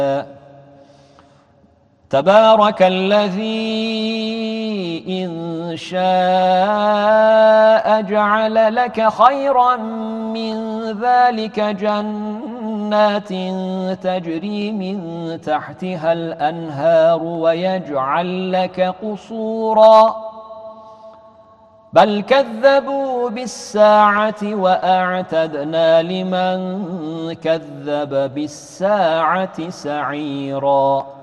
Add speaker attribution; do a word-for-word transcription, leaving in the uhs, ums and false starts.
Speaker 1: تبارك الذي إن شاء جعل لك خيرا من ذلك جنات تجري من تحتها الأنهار ويجعل لك قصورا بل كذبوا بالساعة وأعتدنا لمن كذب بالساعة سعيرا